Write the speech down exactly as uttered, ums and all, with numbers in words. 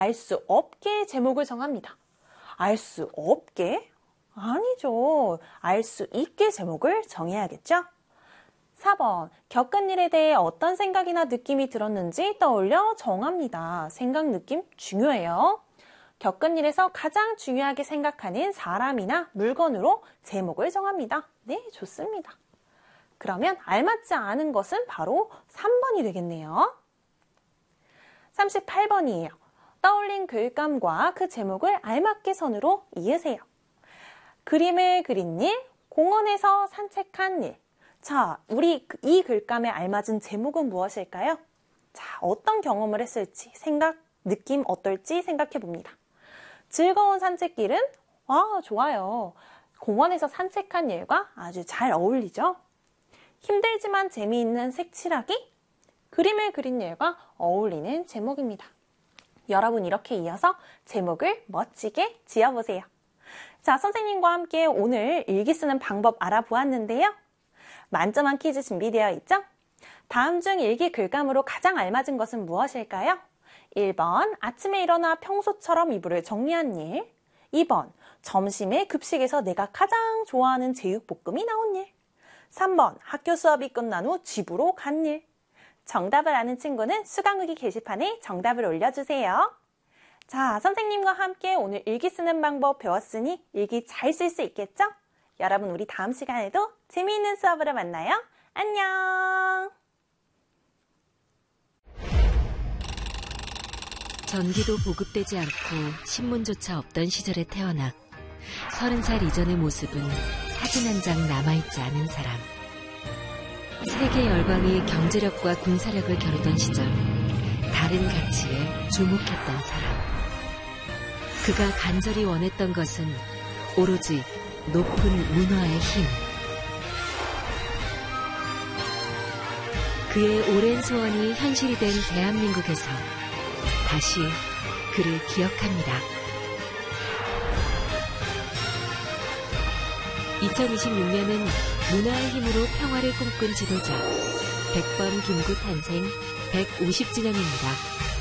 알 수 없게 제목을 정합니다. 알 수 없게? 아니죠. 알 수 있게 제목을 정해야겠죠? 사 번, 겪은 일에 대해 어떤 생각이나 느낌이 들었는지 떠올려 정합니다. 생각, 느낌 중요해요. 겪은 일에서 가장 중요하게 생각하는 사람이나 물건으로 제목을 정합니다. 네, 좋습니다. 그러면 알맞지 않은 것은 바로 삼 번이 되겠네요. 삼십팔 번이에요. 떠올린 글감과 그 제목을 알맞게 선으로 이으세요. 그림을 그린 일, 공원에서 산책한 일. 자, 우리 이 글감에 알맞은 제목은 무엇일까요? 자, 어떤 경험을 했을지, 생각, 느낌 어떨지 생각해 봅니다. 즐거운 산책길은? 와, 좋아요. 공원에서 산책한 일과 아주 잘 어울리죠? 힘들지만 재미있는 색칠하기? 그림을 그린 일과 어울리는 제목입니다. 여러분 이렇게 이어서 제목을 멋지게 지어보세요. 자, 선생님과 함께 오늘 일기 쓰는 방법 알아보았는데요. 만점한 퀴즈 준비되어 있죠? 다음 중 일기 글감으로 가장 알맞은 것은 무엇일까요? 일 번, 아침에 일어나 평소처럼 이불을 정리한 일. 이 번, 점심에 급식에서 내가 가장 좋아하는 제육볶음이 나온 일. 삼 번, 학교 수업이 끝난 후 집으로 간 일. 정답을 아는 친구는 수강후기 게시판에 정답을 올려주세요. 자, 선생님과 함께 오늘 일기 쓰는 방법 배웠으니 일기 잘 쓸 수 있겠죠? 여러분 우리 다음 시간에도 재미있는 수업으로 만나요. 안녕! 전기도 보급되지 않고 신문조차 없던 시절에 태어나 서른 살 이전의 모습은 사진 한 장 남아있지 않은 사람. 세계 열강이 경제력과 군사력을 겨루던 시절 다른 가치에 주목했던 사람. 그가 간절히 원했던 것은 오로지 높은 문화의 힘. 그의 오랜 소원이 현실이 된 대한민국에서 다시 그를 기억합니다. 이천이십육 년은 문화의 힘으로 평화를 꿈꾼 지도자 백범 김구 탄생 백오십 주년입니다.